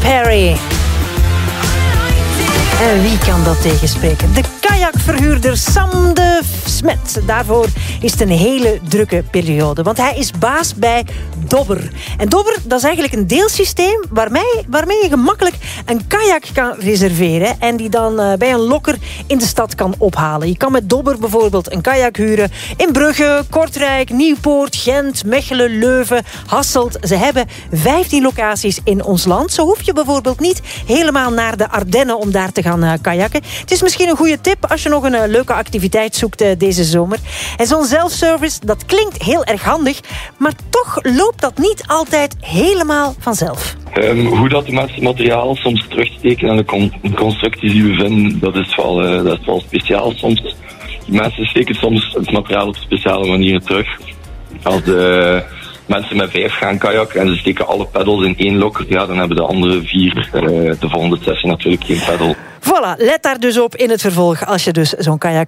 Perry. En wie kan dat tegenspreken? De kajakverhuurder Sam de Smet. Daarvoor is het een hele drukke periode. Want hij is baas bij Dobber. En Dobber, dat is eigenlijk een deelsysteem waarmee je gemakkelijk een kajak kan reserveren en die dan bij een lokker in de stad kan ophalen. Je kan met Dobber bijvoorbeeld een kajak huren in Brugge, Kortrijk, Nieuwpoort, Gent, Mechelen, Leuven, Hasselt. Ze hebben 15 locaties in ons land. Zo hoef je bijvoorbeeld niet helemaal naar de Ardennen om daar te gaan kajakken. Het is misschien een goede tip als je nog een leuke activiteit zoekt deze zomer. En zo'n zelfservice, dat klinkt heel erg handig, maar toch loopt dat niet altijd helemaal vanzelf. Hoe dat de mensen materiaal soms terugsteken en de constructies die we vinden, dat is wel speciaal soms. Mensen steken soms het materiaal op speciale manieren terug. Als de mensen met 5 gaan kajakken en ze steken alle peddels in 1 lokker, ja, dan hebben de andere 4 de volgende sessie natuurlijk geen peddel. Voilà, let daar dus op in het vervolg als je dus zo'n kajak